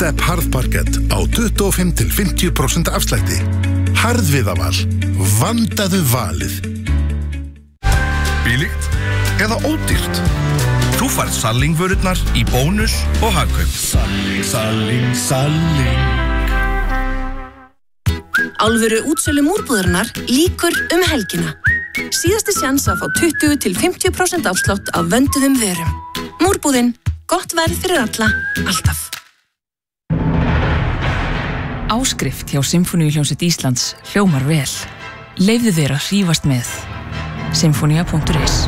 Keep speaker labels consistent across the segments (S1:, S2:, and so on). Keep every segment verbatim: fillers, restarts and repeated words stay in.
S1: Step harðparkett á tuttugu og fimm til fimmtíu prósent afslætti. Harðviðaval. Vandaðu valið.
S2: Bílíkt eða ódýrt? Þú færð Salling-vörurnar í bónus og hagkaup.
S3: Salling, Salling, Salling.
S4: Alvöru útsölu múrbúðarinnar líkur um helgina. Síðasti sjans að fá tuttugu til fimmtíu prósent afslátt af vönduðum vörum. Múrbúðin, gott verð fyrir alla, alltaf.
S5: Áskrift hjá Sinfóníuhljómsveit Íslands hljómar vel. Leyfðu þér að hrífast með. Sinfonia punktur is.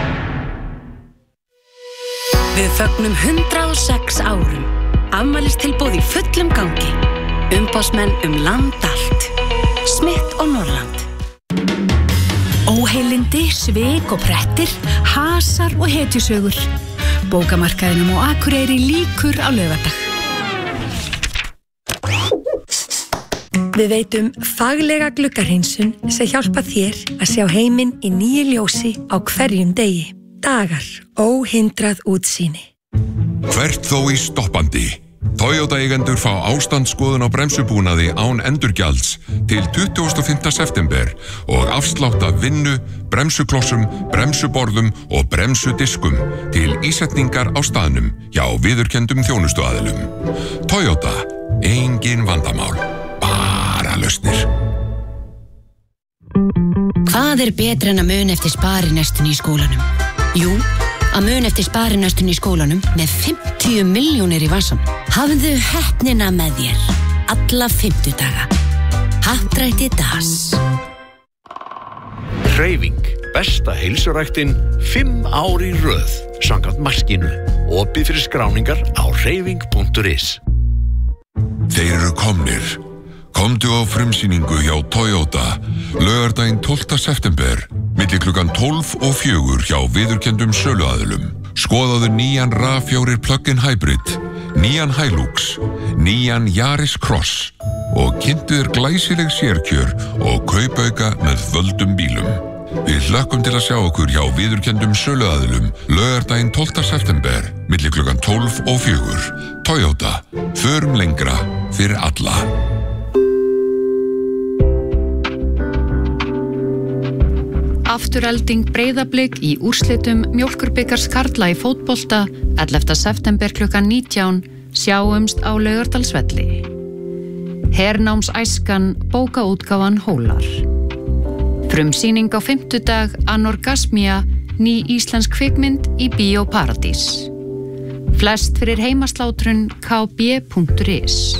S6: Við fögnum hundrað og sex árum. Afmælistilboð í fullum gangi. Umboðsmenn um land allt. Smith og Norrland. Óheilindi, svik og prettir, hasar og hetjusögur. Bókamarkaðinum á Akureyri líkur á laugardag.
S7: Við veitum faglega gluggahreinsun sem hjálpa þér að sjá heiminn í nýju ljósi á hverjum degi. Dagar, óhindrað útsýni.
S8: Hvert þó í stoppandi. Toyota eigendur fá ástandsskoðun á bremsubúnaði án endurgjalds til tuttugasta og fimmta september og afslátt af vinnu, bremsuklossum, bremsuborðum og bremsudiskum til ísetningar á staðnum hjá viðurkenndum þjónustuaðilum. Toyota, engin vandamál, bara lausnir.
S6: Hvað er betra en að muna eftir sparinestunni í skólanum? Jú, að muna eftir sparinestunni í skólanum með fimmtíu milljónir í vasann. Hafðu heppnina með þér alla fimmtudaga. Happdrætti das.
S9: Hreyfing, besta heilsuræktin, fimm ár í röð, samkvæmt maskínu. Opið fyrir skráningar á hreyfing punktur is.
S8: Þeir eru komnir. Komdu á frumsýningu hjá Toyota, laugardaginn tólfta september, milli klukkan tólf og fjögur hjá viðurkenndum söluaðilum. Skoðaðu nýjan RAV fjögur plug-in hybrid, nýjan Hilux, nýjan Yaris Cross og kynntu þér glæsileg sérkjör og kaupauka með völdum bílum. Við hlökkum til að sjá okkur hjá viðurkenndum söluaðilum laugardaginn tólfta september, milli klukkan tólf og fjögur. Toyota, förum lengra fyrir alla.
S10: Afturelding Breiðablik í úrslitum Mjólkurbikars karla í fótbolta ellefta september klukkan nítján, sjáumst á Laugardalsvelli. Hernámsæskan, bókaútgáfan Hólar. Frumsýning á fimmtudag Anorgasmía, ný íslensk kvikmynd í Bíó Paradís. Flest fyrir heimaslátrun k b punktur is.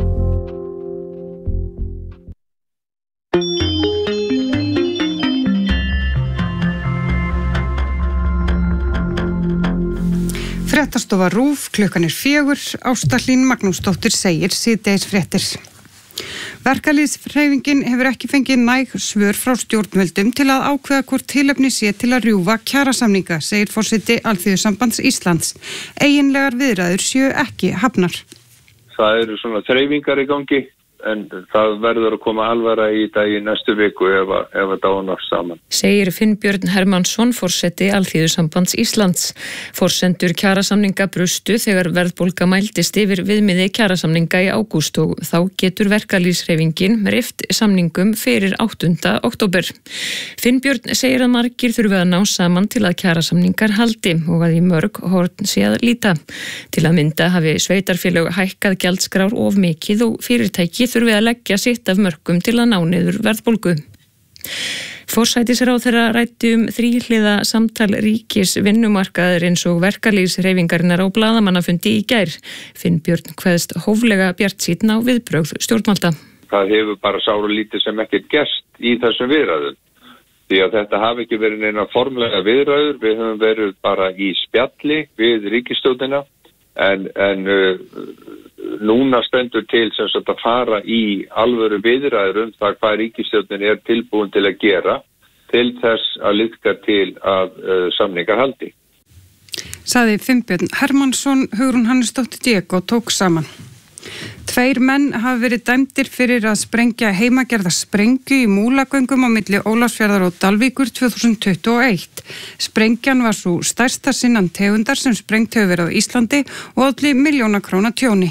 S11: Fréttastofa RÚV, klukkan er fjögur, Ásta Hlín Magnúsdóttir segir síðdegis fréttir. Verkalýðshreyfingin hefur ekki fengið næg svör frá stjórnvöldum til að ákveða hvort tilefni sé til að rjúfa kjarasamninga, segir forseti Alþýðusambands Íslands. Eiginlegar viðræður séu ekki hafnar.
S12: Það eru svona þreifingar í gangi, en það verður að koma alvara í þetta í næstu viku ef að, ef að dánar saman.
S5: Segir Finnbjörn Hermannsson, forseti Alþýðusambands Íslands. Forsendur kjarasamninga brustu þegar verðbólga mældist yfir viðmiði kjarasamninga í ágúst og þá getur verkalýðshreyfingin rift samningum fyrir áttunda október. Finnbjörn segir að margir þurfi að ná saman til að kjarasamningar haldi og að í mörg horn sé að líta. Til að mynda hafi sveitarfélög hækkað gjaldskrár of mikið og fyrirtæki þurfi að leggja sitt af mörkum til að ná niður verðbólgu. Forsætisráðherra ræddi um þríhliða samtal ríkis vinnumarkaðarins og verkalýðshreyfingarinnar á blaðamannafundi í gær. Finnbjörn kveðst hóflega bjartsýnn á viðbrögð stjórnvalda.
S12: Það hefur bara sáralítið sem ekkert gerst í þessum viðræðum. Því að þetta hafi ekki verið neina formlega viðræður, við höfum verið bara í spjalli við ríkisstjórnina, en, en uh, núna stendur til sem sagt að fara í alvöru viðræður um það hvað ríkisstjórnin er tilbúin til að gera til þess að liðka til að uh, samningar haldi.
S11: Saði Finnbjörn Hermannsson, Hugrún Hannesdóttir Diego tók saman. Tveir menn hafa verið dæmdir fyrir að sprengja heimagerða sprengju í Múlagöngum á milli Ólafsfjarðar og Dalvíkur tvö þúsund tuttugu og eitt. Sprengjan var svo stærsta sinnan tegundar sem sprengt hefur verið á Íslandi og olli milljóna króna tjóni.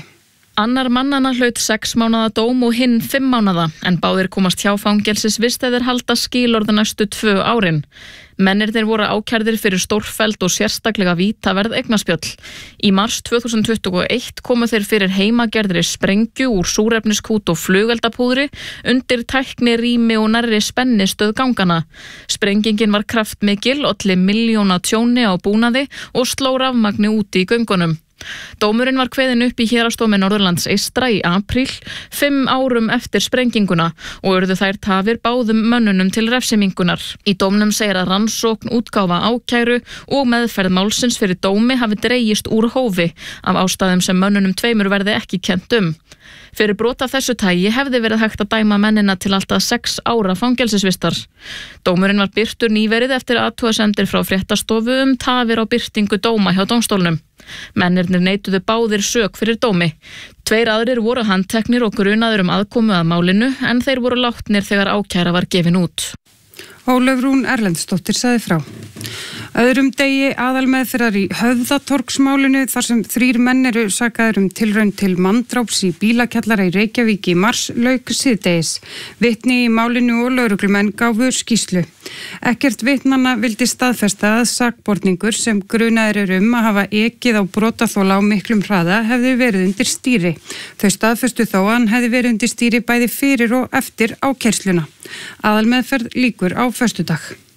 S13: Annar mannanna hlaut sex mánaða dóm og hinn fimm mánaða, en báðir komast hjá fangelsisvist eða þeir halda skilorð næstu tvö árin. Mennirnir voru ákærðir fyrir stórfelld og sérstaklega vítaverð eignaspjöll. Í mars tvö þúsund tuttugu og eitt komu þeir fyrir heimagerðri sprengju úr súrefniskút og flugeldapúðri undir tækni, rými og nærri spennistöð gangana. Sprengingin var kraftmikil, olli milljóna tjóni á búnaði og sló rafmagni úti í göngunum. Dómurinn var kveðinn upp í Héraðsdómi Norðurlands eystra í apríl, fimm árum eftir sprenginguna og urðu þær tafir báðum mönnunum til refsimingunar. Í dómnum segir að rannsókn, útgáfa ákæru og meðferð málsins fyrir dómi hafi dregist úr hófi af ástæðum sem mönnunum tveimur verði ekki kennt um. Fyrir brot af þessu tagi hefði verið hægt að dæma mennina til alltaf sex ára fangelsisvistar. Dómurinn var birtur nýverið eftir athugasemdir frá fréttastofu um tafir á birtingu dóma hjá dómstólnum. Mennirnir neituðu báðir sök fyrir dómi. Tveir aðrir voru handteknir og grunaðir um aðkomu að málinu en þeir voru látnir þegar ákæra var gefin út.
S11: Ólöf Rún Erlendsdóttir sagði frá. Öðrum degi aðalmeðferðar í Höfðatorgsmálinu þar sem þrír menn eru sakaðir um tilraun til manndráps í bílakjallara í Reykjavík í mars lauk síðdegis. Vitni í málinu og lögreglumenn gáfu skýrslu. Ekkert vitnanna vildi staðfesta að sakborningur sem grunaðir eru um að hafa ekið á brotaþola á miklum hraða hefði verið undir stýri. Þau staðfestu þó að hann hefði verið undir stýri bæði fyrir og eftir ákærsluna. Aðalmeðferð lýkur á föstudag.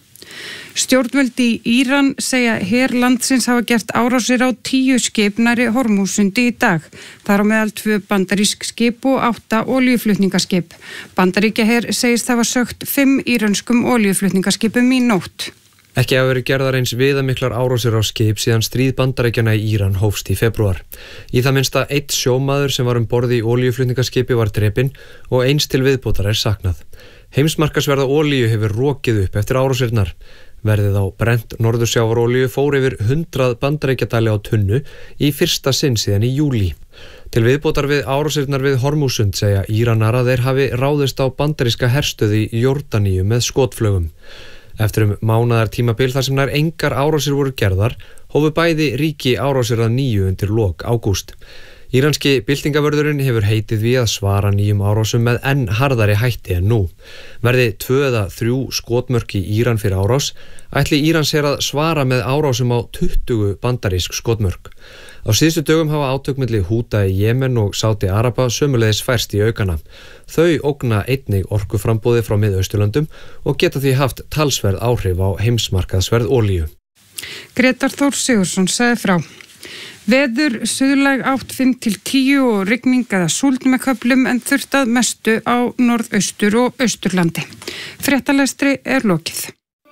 S11: Stjórnvöld í Íran segja her landsins hafa gert árásir á tíu skip nærri Hormúsundi í dag. Þar á meðal tvö bandarísk skip og átta olíuflutningaskip. Bandaríkjaher segist hafa sögt fimm írönskum olíuflutningaskipum í nótt.
S14: Ekki hafa verið gerðar eins viðamiklar árásir á skip síðan stríð Bandaríkjanna í Íran hófst í febrúar. Í það minnsta einn sjómaður sem var um borð í olíuflutningaskipi var drepinn og eins til viðbótar er saknað. Heimsmarkaðsverð á olíu hefur rokið upp eftir árásirnar. Verðið á brent norðursjávarolíu fór yfir hundrað bandaríkjadali á tunnu í fyrsta sinn síðan í júlí. Til viðbótar við árásirnar við Hormúsund segja Íranar að þeir hafi ráðist á bandaríska herstöð í Jórdaníu með skotflögum. Eftir um mánaðar tímabil þar sem nær engar árásir voru gerðar, hófu bæði ríki árásir að nýju undir lok ágúst. Íranski byltingavörðurinn hefur heitið við að svara nýjum árásum með enn harðari hætti en nú. Verði tvö eða þrjú skotmörk í Íran fyrir árás, ætli Írans er að svara með árásum á tuttugu bandarísk skotmörk. Á síðustu dögum hafa átök milli Húta í Jemen og Sádi Araba sömuleiðis færst í aukana. Þau ógna einnig orkuframbúði frá Miðausturlöndum og geta því haft talsverð áhrif á heimsmarkaðsverð olíu.
S11: Grétar Þór Sigurðsson sagði frá. Veður suðlæg átt fimm til tíu og rigning eða súld með köflum en þurft að mestu á norðaustur og austurlandi. Fréttalestri er lokið.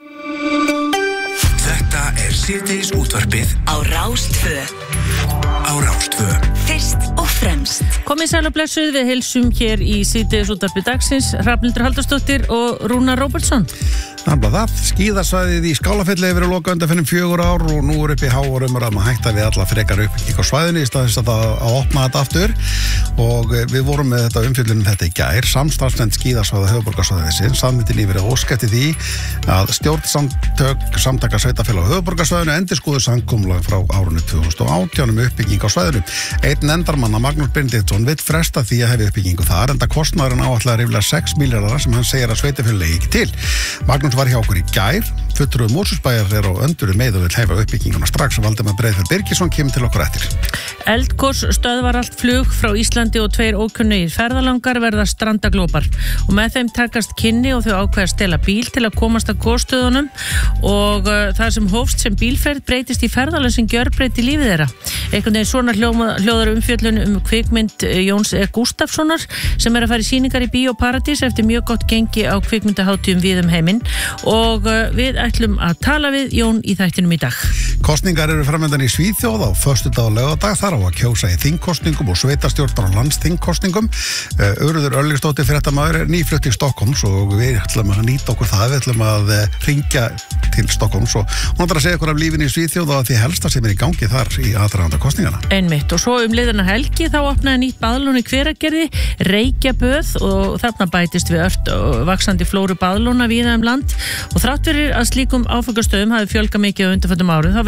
S15: Þetta er síðdegis útvarpið á Rás tvö. Á Rás tvö. Fyrst og fremst.
S16: Komið sæl og blessuð, við heilsum hér í síðdegis útvarpið dagsins, Hrafnhildur Halldórsdóttir og Rúnar Róbertsson.
S17: Nefnilega það, skíðasvæðið í Skálafelli hefur verið lokað undanfarnar fjögur ár og nú er upp í háar um að hætta við alla frekar uppbygging á svæðinu í stað þess að það að opna þetta aftur og við vorum með þetta umfjöllunum þetta í gær, samstarfsnefnd skíðasvæða höfuðborgarsvæðisins, samþykktin yfir óskætti því að stjórnsamtök samtaka sveitarfélaga á höfuðborgarsvæðinu endurskoðu samkomulag frá árinu tvö þúsund og átján um uppbygging á svæðinu. Einn nefndarmanna, Magnús Benediktsson, vill fresta því að hefja uppbyggingu þar enda kostnaðurinn áætlaður ríflega sex milljarðar sem hann segir að sveitarfélagi ekki til. Magnús var hjá okkur í gær, fulltrúi Mosfellsbæjar er á önduru með og vill hefja uppbygginguna strax og Valdimar Breiðfjörð Birgisson kemur til okkur eftir.
S16: Eldgos stöðvar allt flug frá Íslandi og tveir ókunnugir ferðalangar verða strandaglópar og með þeim takast kynni og þau ákveða að stela bíl til að komast að gosstöðunum og uh, það sem hófst sem bílferð breytist í ferðalag sem gjörbreytir lífið þeirra. Einhvern veginn svona hljóma, hljóðar umfjöllun um kvikmynd Jóns E. Gústafssonar sem er að fara í sýningar í Bíó Paradís eftir mjög gott gengi á kvikmyndahátíðum víð um heiminn og uh, við ætlum að tala við Jón í þættinum í dag.
S17: Kosningar eru framöndan í Svíþjóð á föstudag og laugardag, þar á að kjósa í þingkosningum og sveitarstjórnar og landsþingkosningum. Urður Örlygsdóttir fréttamaður er nýflutt í Stokkhólms og við ætlum að nýta okkur það, við ætlum að hringja til Stokkhólms og hún ætlar að segja okkur af lífinu í Svíþjóð og því helsta sem er í gangi þar í aðdraganda kosningana.
S16: Einmitt, og svo um liðina helgi þá opnaði nýtt baðlón í Hveragerði, Reykjaböð og þarna bætist við ört og vaxandi flóru baðlóna víða um land og þrátt fyrir að slíkum áfangastöðum hafi fjölgað mikið á undanförnum árum þá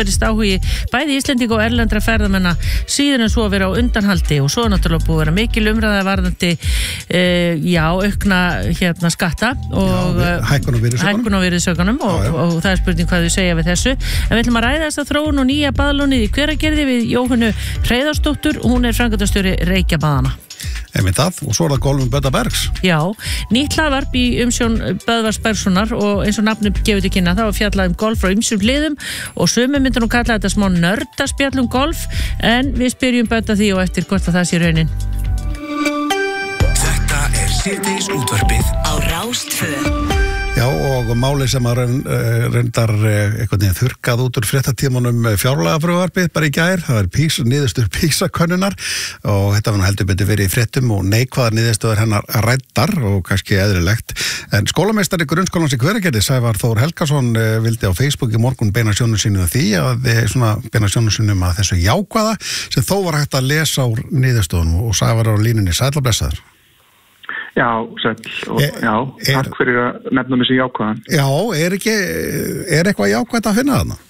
S16: meirist áhugi bæði Íslendinga og erlendra ferðamenn síðan en svo að vera á undanhaldi og svo er náttúrulega búið að vera mikil umræða varðandi uh, já, aukna hérna skatta og
S17: já, hækkun á virðisaukanum,
S16: hækkun á virðisaukanum og, og, og það er spurning hvað þau segja við þessu. En við ætlum að ræða þessa þróun og nýja baðlónið í Hveragerði við Jóhönnu Hreiðarsdóttur og hún er framkvæmdastjóri Reykjabaðana.
S17: Einmitt það, og svo er það golfum Bödda Bergs.
S16: Já, nýtt hlaðvarp í umsjón Böðvars Bergssonar og eins og nafnum gefur til kynna þá var fjallað um golf frá ýmsum hliðum og sumir myndir nú kalla þetta smá nördaspjall um golf en við spyrjum Bödda því og eftir hvort að það sé raunin.
S15: Þetta er síðdeis útvarpið á Rás tvö.
S17: Já, og málið sem að reyndar einhvern veginn þurrkað út úr fréttatímanum fjárlagafrumvarpið bara í gær, það er pís, niðurstöður PISA-könnunar og þetta var nú heldur betur verið í fréttum og neikvæðar niðurstöður hennar ræddar og kannski eðlilegt. En skólameistari grunnskólans í Hveragerði, Sævar Þór Helgason, vildi á Facebook í morgun beina sjónum sínum því að svona beina sjónum sínum að þessu jákvæða sem þó var hægt að lesa úr niðurstöðunum og Sævar á línunni. Sæll og blessaður.
S18: Já, sæll og e, já, er, takk fyrir að nefna mig sem jákvæðan.
S17: Já, er ekki, er eitthvað jákvæð að finna þarna?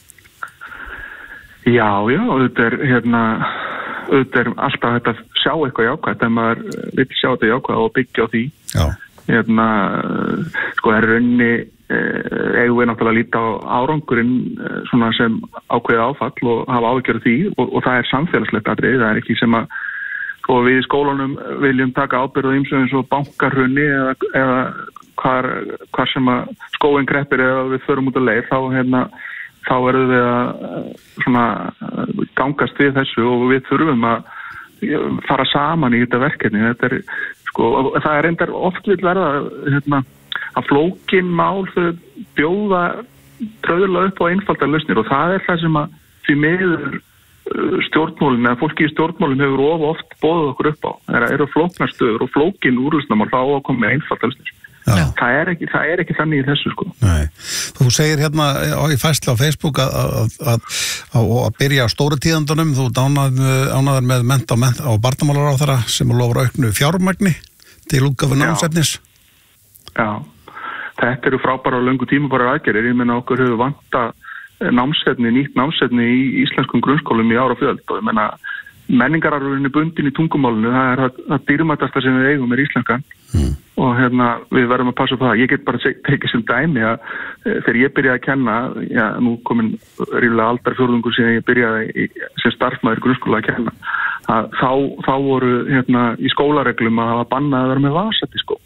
S18: Já, já, þetta er hérna, þetta er alltaf þetta að sjá eitthvað jákvæð, en maður vil sjá þetta jákvæð og byggja á því. Já. Hérna, sko, það er raunni, eh, eigum við náttúrulega að líta á árangurinn eh, svona sem ákveðið áfall og hafa áhyggjur af því og, og það er samfélagslegt atriði, það er ekki sem að og við í skólanum viljum taka ábyrgð á ýmsu eins og bankarhrunni eða, eða hvar, hvar sem að skóin greppir eða við förum út að leið þá, hérna, þá verðum við að svona, gangast við þessu og við þurfum að fara saman í þetta verkefni. Þetta er, sko, það er reyndar oft vil verða hérna, að flókin mál þau bjóða tröðurlega upp á einfaldar lausnir og það er það sem að því miður stjórnmálinn eða fólki í stjórnmálinn hefur of oft boðið okkur upp á. Það eru flóknarstöður og flókin úrlausnarmál þá að koma með einfaldalsnir. Það er ekki, það er ekki þannig í þessu sko.
S17: Nei. Þú segir hérna í færslu á Facebook að, að, að, að, að byrja á stóru tíðandunum, þú ánaður með mennta og, og barnamálaráðherra sem lofar auknu fjármagni til útgáfu námsefnis.
S18: Já, þetta eru frábæra og löngu tímabærar aðgerðir. Ég meina okkur hefur vantað námsefni, nýtt námsefni í íslenskum grunnskólum í ára fjöld og ég menna menningararfurinn er bundin í tungumálinu, það er það, það dýrmætasta sem við eigum er íslenskan mm. og hérna við verðum að passa på það. Ég get bara tekið sem dæmi að e, þegar ég byrjaði að kenna, já nú komin ríðlega aldarfjórðungur síðan ég byrjaði í, sem starfsmæður grunnskóla að kenna, að þá, þá voru hérna í skólareglum að hafa bannað að vera með vasadiskó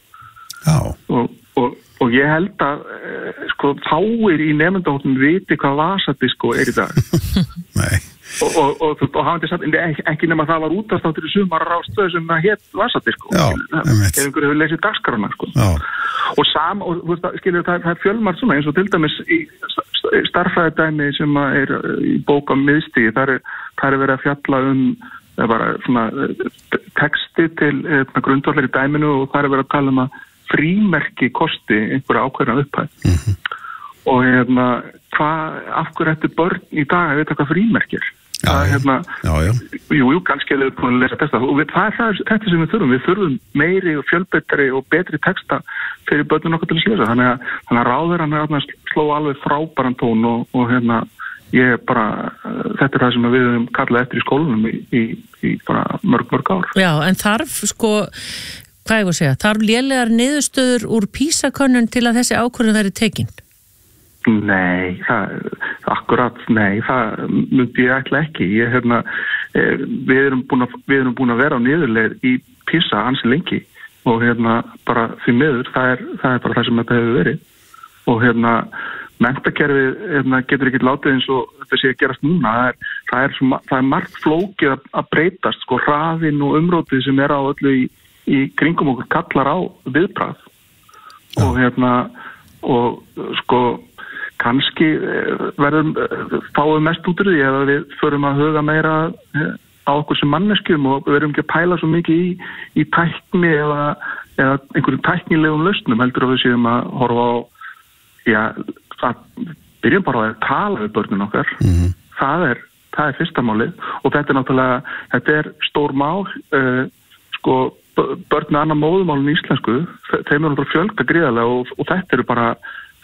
S18: og, og Og ég held að sko, fáir í nefndahóttum viti hvað vasadiskó er í dag. Nei. Og, og, og, og hafandi satt, ekki, ekki nema það var útastáttur í sumar rástöðu sem það hétt vasadiskó. Já, einmitt. Ef einhverju hefur lesið dagskrana, sko. Já. Og sam, og þú veist, skilur það, það er fjölmargt svona, eins og til dæmis í starffræðidæmi sem er í bók á miðstíði, það er, það er verið að fjalla um bara svona texti til grundvallar í dæminu og það er verið að tala um að frímerki kosti einhverja ákveðna upphæð mm-hmm. og hérna hvað, af hverju ættu börn í dag að vita hvað frímerki er já, það, hérna, já, já. Jú, jú, kannski er það búin að lesa texta og við, það er það, þetta sem við þurfum við þurfum meiri og fjölbreyttari og betri texta fyrir börnun okkur til að lesa þannig að, þannig að ráðherrann er að sló alveg frábæran tón og, og hérna ég bara, þetta er það sem við höfum kallað eftir í skólanum í, í, í bara mörg, mörg ár.
S16: Já, en þarf sko hvað ég að segja, þarf lélegar niðurstöður úr PISA-könnun til að þessi ákvörðun væri tekin?
S18: Nei, það, akkurat, nei, það myndi ég ætla ekki. Ég, hérna, við erum búin að, við erum búin að vera á niðurleið í PISA ansi lengi og hérna bara því miður, það er, það er bara það sem þetta hefur verið. Og hérna, menntakerfið hérna, getur ekki látið eins og þetta sé að gerast núna. Það er, það er, svo, það er margt flókið að, að breytast, sko, hraðinn og umrótið sem er á öllu í í kringum okkur kallar á viðbragð ja. og hérna og sko kannski verðum fáum mest út úr því eða við förum að huga meira á okkur sem manneskjum og verðum ekki að pæla svo mikið í, í tækni eða, eða einhverjum tæknilegum lausnum heldur að við séum að horfa á já, að byrjum bara að tala við börnin okkar mm-hmm. það er, það er fyrsta málið og þetta er náttúrulega, þetta er stór mál uh, sko börn með annar móðumálun í íslensku, þeim er náttúrulega fjölga gríðarlega og, og þetta eru bara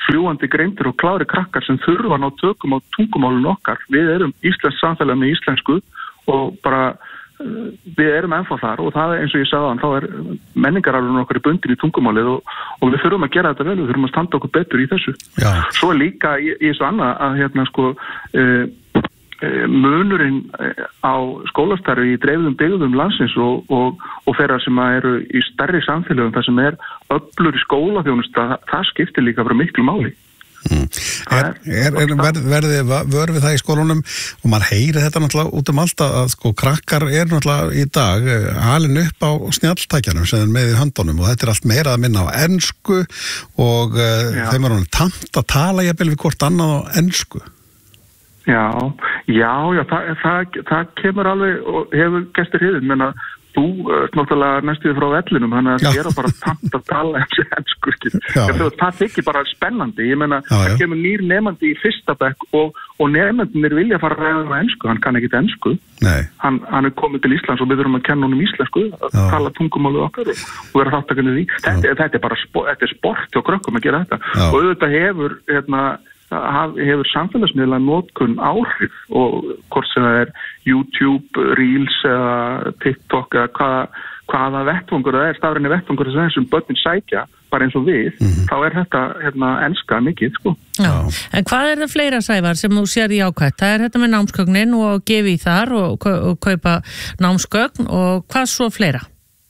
S18: fljúandi greindir og klári krakkar sem þurfa að ná tökum á tungumálun okkar. Við erum íslensk samfélag með íslensku og bara við erum ennþá þar og það er eins og ég sagði þá er menningararfurinn okkar í bundin í tungumálið og, og við þurfum að gera þetta vel, við þurfum að standa okkur betur í þessu. Já. Svo líka í, í þessu annað að hérna sko uh, uh, munurinn á skólastarfi í dreifðum byggðum landsins og, og, og þeirra sem eru í stærri samfélögum þar sem er öflur í skólaþjónustu, það, það skiptir líka bara miklu máli.
S17: Mm. Er, er, er verð, verði vör við það í skólunum og maður heyri þetta náttúrulega út um allt að sko krakkar er náttúrulega í dag alin upp á snjalltækjanum sem er með í höndunum og þetta er allt meira að minna á ensku og uh, þeim er hann tamt að tala jafnvel við hvort annað á ensku.
S18: Já, já, já, það, það, það kemur alveg og hefur gestur hiðin, menna þú uh, náttúrulega næstuði frá vellinum, þannig að það er bara tamt að tala eins og ensku. Það þykir bara spennandi, ég meina, já, já. Það kemur nýr nefandi í fyrsta bekk og, og nefandinir vilja fara að ræða um ensku, hann kann ekkit ensku. Hann, hann er komið til Íslands og við þurfum að kenna honum íslensku, að já. Tala tungumálið okkar og, og vera þáttakandi því. Þetta, þetta er bara spo, þetta er sport hjá krökkum að gera þetta. Já. Og auðvitað hefur, hérna, hefur samfélagsmiðla notkun áhrif og hvort sem það er YouTube, Reels eða TikTok eða hvaða, hvaða vettvangur það er, stafræni vettvangur þessum börnin sækja, bara eins og við, mm-hmm. þá er þetta hérna, enska mikið, sko.
S16: Já. En hvað er það fleira, Sævar, sem þú sér í ákvæmt? Það er þetta með námsgögnin og gefi í þar og, og kaupa námsgögn og hvað svo fleira?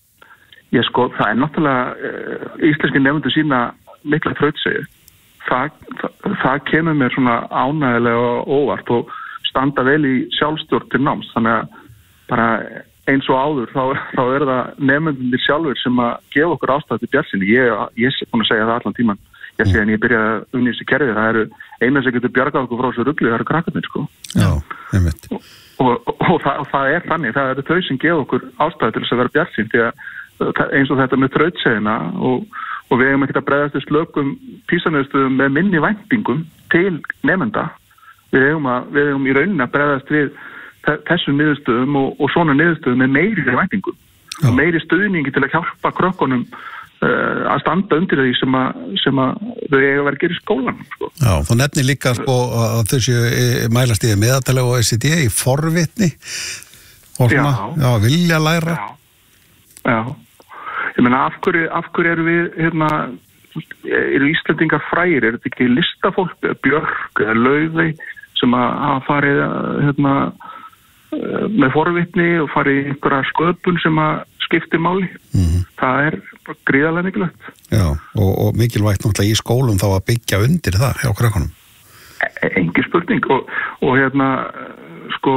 S18: Ég sko, það er náttúrulega uh, íslenski nefndu sína mikla þrautsegju. Það, það, það kemur mér svona ánægilega og óvart og standa vel í sjálfstjórn til náms, þannig að bara eins og áður þá, þá er það nefnendur sjálfur sem að gefa okkur ástæðu til bjartsýni. Ég, ég er búin að segja það allan tíman, ég sé en ég byrjaði að unni þessi kerfi, það eru eina sem getur bjargað okkur frá þessu rugli, það eru krakkarnir sko.
S17: Já, einmitt.
S18: Og, og, og, og, það, og það er þannig, það eru þau sem gefa okkur ástæðu til þess að vera bjartsýn, því að eins og þetta með þrautsegina og og við hefum ekkert að bregðast við slökum písaniðurstöðum með minni væntingum til nefnda. Við hefum, að, við hefum í rauninni að bregðast við þessum niðurstöðum og, og svona niðurstöðum með meiri væntingum. Já. Og meiri stuðningi til að hjálpa krökkunum uh, að standa undir því sem að, sem að þau eiga að vera að gera í skólanum. Sko.
S17: Já, þú nefnir líka sko, að þessu mælast í meðaltali og O E C D í forvitni og svona, já, já vilja læra.
S18: Já, já. Ég meina, af hverju, af hverju eru við, hérna, eru Íslendingar frægir, er þetta ekki listafólk, Björk eða Laufey sem að hafa farið, hérna, með forvitni og farið í einhverja sköpun sem að skipti máli. Mm-hmm. Það er gríðarlega mikilvægt. Já,
S17: og, og mikilvægt náttúrulega í skólum þá að byggja undir það hjá krökkunum.
S18: E- engin spurning og, og hérna, sko,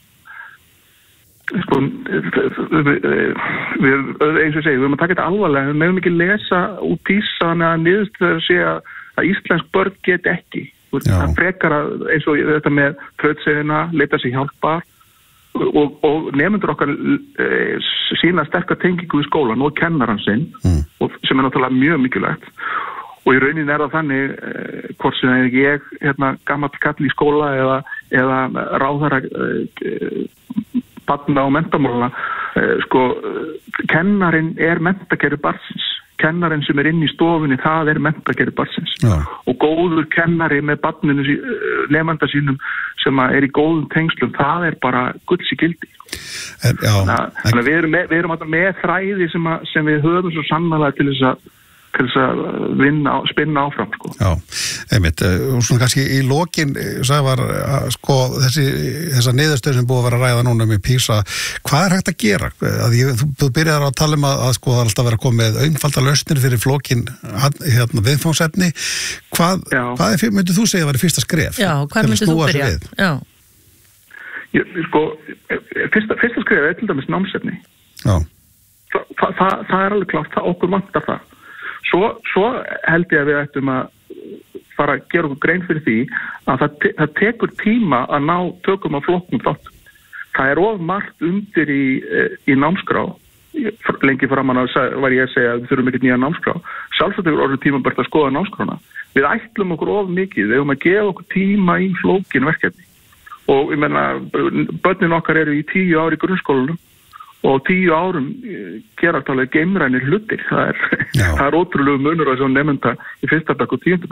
S18: Sko, við, við, eins og segi, við erum að taka þetta alvarlega, við meðum ekki lesa út PISA að niðurstöður að segja að íslensk börn get ekki. Það frekar að, eins og þetta með þrautsegina, leita sig hjálpar og, og nefnendur okkar e, sína sterkar tengingu í skólan og kennaran sinn, mm. og, sem er náttúrulega mjög mikilvægt. Og í raunin er það þannig, eh, hvort sem ég, hérna, gamall kall í skóla eða, eða ráðherra eh, barna og mentamálana, eh, sko, kennarinn er menntakerfi barnsins. Kennarinn sem er inn í stofunni, það er menntakerfi barnsins. Já. Og góður kennari með barninu, nefnda sínum sem er í góðum tengslum, það er bara gulls í gildi. En, já, þannig að við erum með, við erum með þræði sem, að, sem við höfum svo sannlega til þess að til þess að vinna, spinna áfram, sko.
S17: Já, einmitt, og svona kannski í lokin, Sævar, sko, þessi, þessa niðurstöð sem búið að vera að ræða núna með PISA, hvað er hægt að gera? Að ég, þú, þú byrjar að tala um að, að sko, það er alltaf verið að koma með einfalda lausnir fyrir flókin, hérna, viðfangsefni. Hvað, hvað er, myndið þú segja að vera fyrsta skref?
S16: Já, hvað myndið þú byrja? Já.
S18: Ég, sko, fyrsta, fyrsta skref er til dæmis námsefni.
S17: Já.
S18: Þa, það, það, það er alveg klárt, það okkur vantar það. Svo, svo held ég að við ættum að fara að gera okkur grein fyrir því að það, te það tekur tíma að ná tökum á flokkum þáttum. Það er of margt undir í, í námskrá. Lengi framan að var ég að segja að við þurfum ekkert nýja námskrá. Sjálfsagt er orðið tímabært að skoða námskrána. Við ætlum okkur of mikið, við höfum að gefa okkur tíma í flókin verkefni. Og ég menna, börnin okkar eru í tíu ári í grunnskólanum og tíu árum gerast alveg geimrænir hlutir. Það er, það er ótrúlegu munur að svo nefnda í fyrsta bekk og tíundu bekk.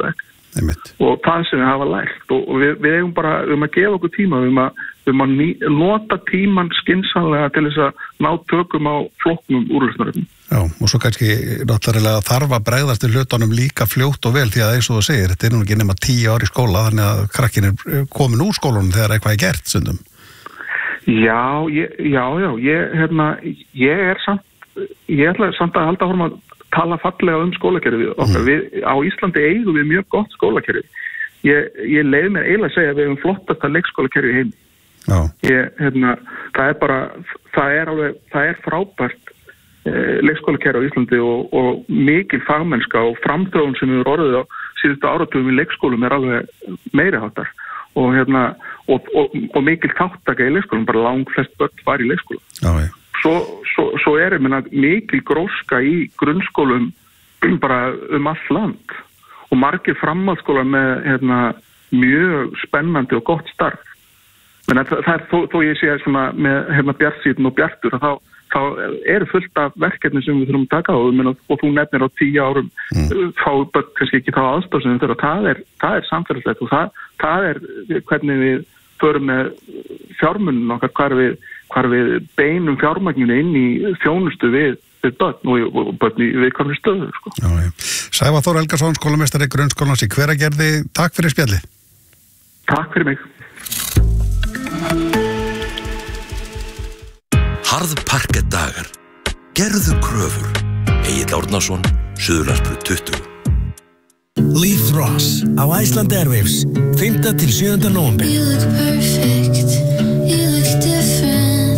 S17: Einmitt.
S18: Og það sem við hafa lært og, og við, við eigum bara um að gefa okkur tíma um að, um að ný, nota tíman skynsamlega til þess að ná tökum á flokknum úrlausnarefnum.
S17: Já, og svo kannski náttúrulega þarf að bregðast til hlutunum líka fljótt og vel því að eins og þú segir, þetta er nú ekki nema tíu ár í skóla þannig að krakkin er komin úr skólanum þegar eitthvað er gert stundum.
S18: Já, ég, já, já, ég, hérna, ég er samt, ég ætla samt að halda fórum að tala fallega um skólakerfið okkar. Mm. Við, á Íslandi eigum við mjög gott skólakerfi. Ég, ég leið mér eiginlega að segja að við hefum flottasta leikskólakerfi heim.
S17: Já.
S18: Ég, hérna, það er bara, það er alveg, það er frábært eh, leikskólakerfi á Íslandi og, og mikil fagmennska og framþróun sem við orðið á síðustu áratugum í leikskólum er alveg meiri háttar. Og hérna, og, og, og mikil þáttaka í leikskólum, bara lang flest börn var í leikskólum.
S17: Já, já.
S18: Svo, svo, svo er minna, mikil gróska í grunnskólum bara um all land og margir framhaldsskólar með hérna, mjög spennandi og gott starf. Men það, það er þó, þó ég sé svona með hérna, Bjartsýn og Bjartur að þá, þá eru fullt af verkefni sem við þurfum að taka á minna, og þú nefnir á tíu árum mm. þá kannski ekki þá aðstofsum þegar það er, það er samfélagslegt og það, það er hvernig við förum með fjármunum okkar hvar við hvar við beinum fjármagninu inn í þjónustu við, við börn og, og börn í viðkvæmri stöðu. Sko.
S17: Já, já. Sævar Þór Helgason, skólameistari grunnskólans í Hveragerði. Takk fyrir spjallið.
S18: Takk fyrir mig.
S19: Harðparkett dagar. Gerðu kröfur. Egill Árnason, Suðurlandsbraut tuttugu.
S20: Leith Ross á Iceland Airwaves, fimmta til sjöunda nóvember. You look perfect. You look different.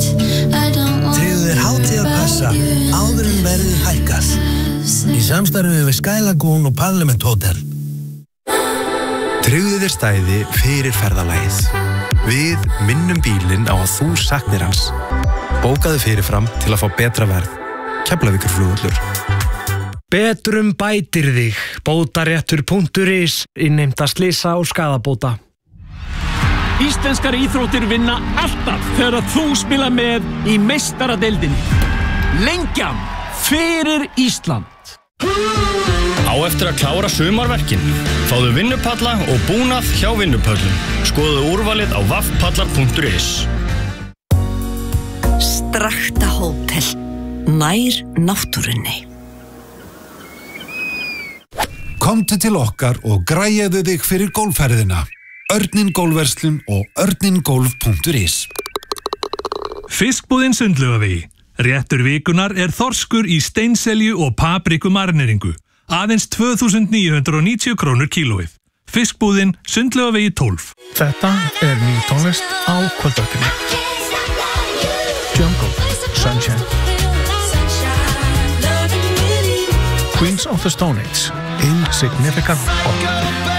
S20: Áður en verðið hækkað í samstarfi við Sky Lagoon og Parliament Hotel.
S21: Tryggðu þér stæði fyrir ferðalagið. Við minnum bílinn á að þú saknir hans. Bókaðu fyrirfram til að fá betra verð. Keflavíkurflugvöllur.
S22: Betrum bætir þig. Bótaréttur punktur is. Innheimta slysa og skaðabóta.
S23: Íslenskar íþróttir vinna alltaf þegar þú spila með í meistaradeildinni. Lengjan fyrir Ísland.
S2: Á eftir að klára sumarverkin. Fáðu vinnupalla og búnað hjá vinnupöllum. Skoðu úrvalið á vaffpallar punktur is.
S24: Strakta hótel. Nær náttúrunni.
S25: Komdu til okkar og græjaðu þig fyrir golfferðina. Örnin Golfverslun og örningolf punktur is.
S26: Fiskbúðin Sundlaugavegi. Réttur vikunar er þorskur í steinselju og papriku marineringu. Aðeins tvö þúsund níu hundruð og níutíu krónur kílóið. Fiskbúðin Sundlaugavegi tólf.
S27: Þetta er ný tónlist á kvöldvaktinni. Jungle, Sunshine. Queens of the Stone Age, Insignificant Pop.